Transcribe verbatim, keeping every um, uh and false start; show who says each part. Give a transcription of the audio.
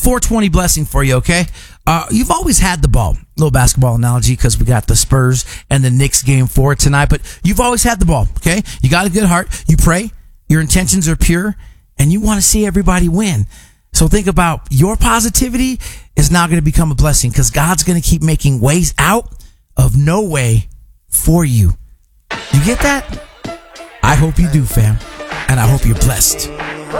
Speaker 1: four twenty blessing for you, okay? Uh, you've always had the ball. Little basketball analogy because we got the Spurs and the Knicks game for tonight, but you've always had the ball, okay? You got a good heart. You pray. Your intentions are pure, and you want to see everybody win. So think about your positivity is now going to become a blessing because God's going to keep making ways out of no way for you. You get that? I hope you do, fam. And I hope you're blessed.